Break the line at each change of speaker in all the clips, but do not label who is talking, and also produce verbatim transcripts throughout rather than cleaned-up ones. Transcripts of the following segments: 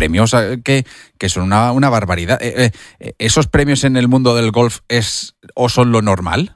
premios que, que son una, una barbaridad. Eh, eh, ¿Esos premios en el mundo del golf es o son lo normal?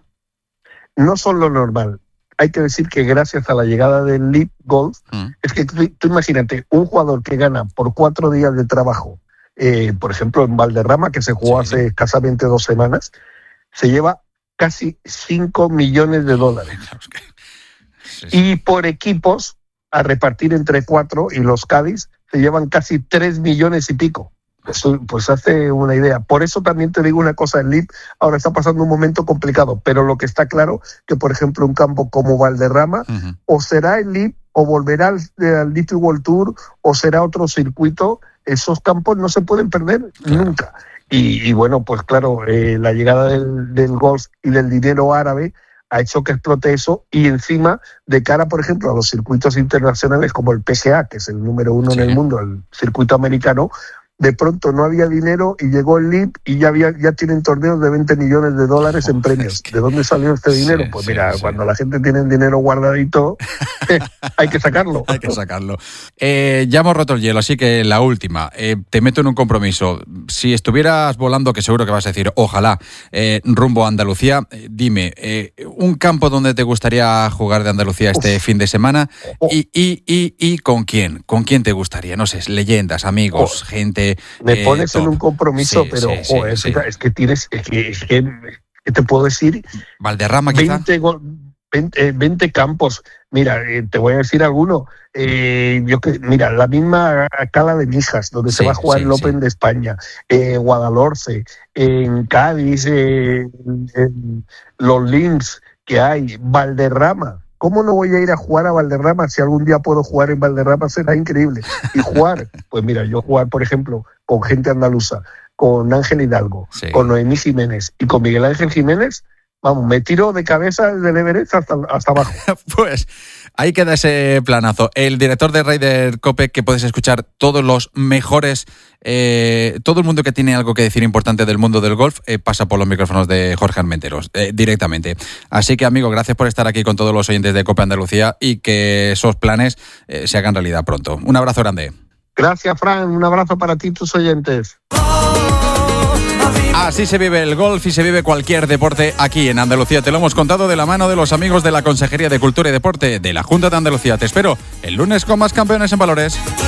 No son lo normal. Hay que decir que gracias a la llegada del L I V Golf, mm. es que tú, tú imagínate, un jugador que gana por cuatro días de trabajo, eh, por ejemplo en Valderrama, que se jugó sí. hace escasamente dos semanas, se lleva casi cinco millones de dólares. Sí, sí. Y por equipos, a repartir entre cuatro, y los Cádiz se llevan casi tres millones y pico. Pues, pues hace una idea. Por eso también te digo una cosa, el L I V ahora está pasando un momento complicado, pero lo que está claro que, por ejemplo, un campo como Valderrama, uh-huh. o será el L I V, o volverá al, al D T World Tour, o será otro circuito. Esos campos no se pueden perder claro. nunca. Y, y bueno, pues claro, eh, la llegada del, del golf y del dinero árabe ha hecho que explote eso, y encima, de cara, por ejemplo, a los circuitos internacionales como el P G A, que es el número uno sí. en el mundo, el circuito americano, de pronto no había dinero y llegó el L I V y ya había ya tienen torneos de veinte millones de dólares oh, en premios. Es que... ¿De dónde salió este dinero? Sí, pues sí, mira, sí. cuando la gente tiene el dinero guardadito, hay que sacarlo.
Hay que sacarlo. Eh, ya hemos roto el hielo, así que la última. Eh, te meto en un compromiso. Si estuvieras volando, que seguro que vas a decir, ojalá, eh, rumbo a Andalucía, eh, dime, eh, un campo donde te gustaría jugar de Andalucía este Uf. fin de semana oh. y, y, y, y ¿con quién? ¿Con quién te gustaría? No sé, leyendas, amigos, oh. gente...
Me eh, pones top. en un compromiso, sí, pero sí, joder, sí, sí. es que tienes, es que, es que ¿qué te puedo decir?
Valderrama, quizá.
veinte, veinte campos. Mira, eh, te voy a decir alguno. Eh, yo que, mira, la misma Cala de Mijas, donde sí, se va a jugar sí, el Open sí. de España, eh, Guadalhorce, en Cádiz, eh, en, en los links que hay, Valderrama. ¿Cómo no voy a ir a jugar a Valderrama? Si algún día puedo jugar en Valderrama será increíble. Y jugar, pues mira, yo jugar, por ejemplo, con gente andaluza, con Ángel Hidalgo, sí. con Noemí Jiménez y con Miguel Ángel Jiménez, vamos, me tiro de cabeza desde el Everest hasta, hasta abajo.
Pues ahí queda ese planazo. El director de Ryder Cope, que puedes escuchar todos los mejores, eh, todo el mundo que tiene algo que decir importante del mundo del golf, eh, pasa por los micrófonos de Jorge Armenteros, eh, directamente. Así que, amigo, gracias por estar aquí con todos los oyentes de Cope Andalucía y que esos planes eh, se hagan realidad pronto. Un abrazo grande.
Gracias, Fran. Un abrazo para ti y tus oyentes.
Así se vive el golf y se vive cualquier deporte aquí en Andalucía. Te lo hemos contado de la mano de los amigos de la Consejería de Cultura y Deporte de la Junta de Andalucía. Te espero el lunes con más Campeones en Valores.